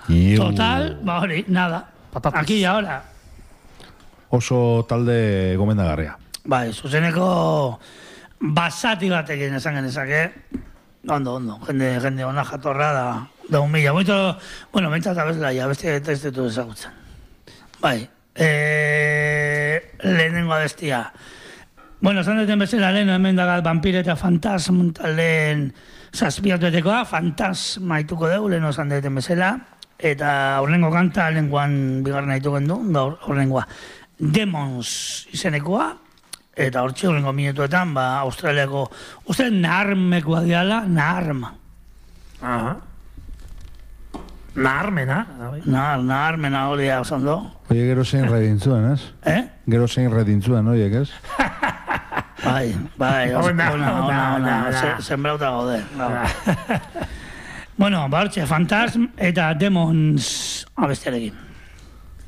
Total, hori, nada. Patatas. Aquí y ahora. Oso talde gomendagarria. Bai, zuzeneko basati batekin esan genezake. Ondo. Jende ona jatorra da humila. Bueno, mentzat abezla, ja, beste testetu ezagutzen. Bai, lehenengo abestia. Bueno, esan duten bezala lehen, hemen dagat Vampire eta Fantasm taldeen zazpiatuetekoa, Fantasma ituko dugu, lehen esan duten bezala, eta horrengo kanta lehenkoan bigarren aituken du, horrengoa. Demons izenekoa, eta hortxe horrengo minutuetan, Australiako, uste naharmekoa diala, naharma. Aha. Naharmena. Naharmena hori da, osan do. Oie, gero zein redintzuen, ez? Gero zein redintzuen, oiek, ez? Bai, ona, sembrauta gaude. Bueno, hortxe, Fantasm eta Demons abestiarekin.